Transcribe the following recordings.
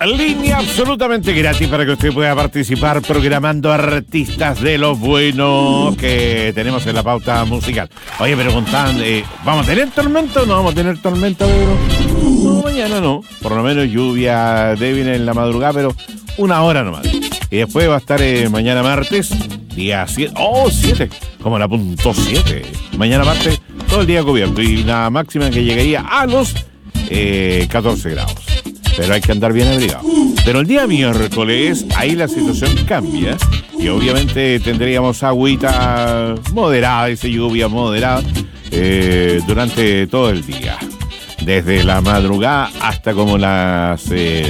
Línea absolutamente gratis para que usted pueda participar programando artistas de los buenos que tenemos en la pauta musical. Oye, preguntaban, ¿vamos a tener tormenta o no vamos a tener tormenta, Pedro? No, mañana no. Por lo menos lluvia débil en la madrugada, pero una hora nomás. Y después va a estar mañana martes, día 7. ¡Oh, 7! Como la punto 7. Mañana martes, todo el día cubierto. Y la máxima que llegaría a los 14 grados. Pero hay que andar bien abrigado. Pero el día miércoles, ahí la situación cambia. Y obviamente tendríamos agüita moderada, esa lluvia moderada, durante todo el día. Desde la madrugada hasta como las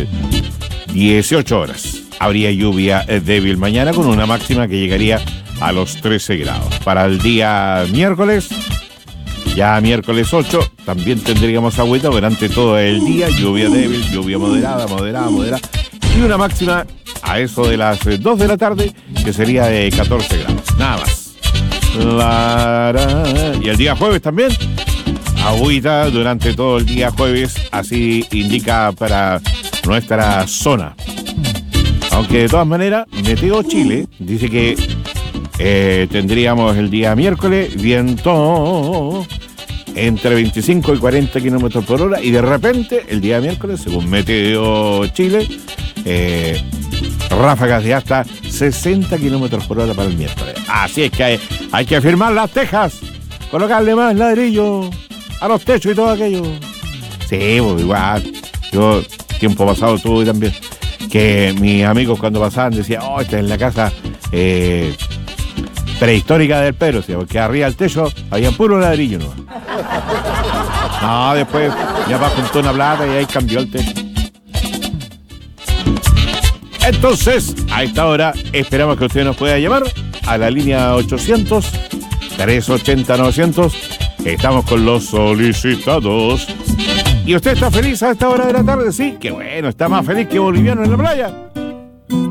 18 horas. Habría lluvia débil mañana con una máxima que llegaría a los 13 grados. Para el día miércoles, ya miércoles 8, también tendríamos agüita durante todo el día. Lluvia débil, lluvia moderada. Y una máxima a eso de las 2 de la tarde, que sería de 14 grados. Nada más. Y el día jueves también, agüita durante todo el día jueves, así indica para nuestra zona. Aunque de todas maneras, Meteo Chile dice que tendríamos el día miércoles viento entre 25 y 40 kilómetros por hora y de repente el día miércoles, según Meteo Chile, ráfagas de hasta 60 kilómetros por hora para el miércoles. Así es que hay que firmar las tejas, colocarle más ladrillo a los techos y todo aquello. Sí, pues igual. Yo tiempo pasado tuve también que mis amigos cuando pasaban decían, oh, esta es la casa prehistórica del Pedro, o sea, porque arriba del techo había puro ladrillo, ¿no? No, después ya va juntó una plata y ahí cambió el techo. Entonces, a esta hora esperamos que usted nos pueda llamar a la línea 800-380-900. Estamos con los solicitados. ¿Y usted está feliz a esta hora de la tarde? Sí, qué bueno, está más feliz que boliviano en la playa.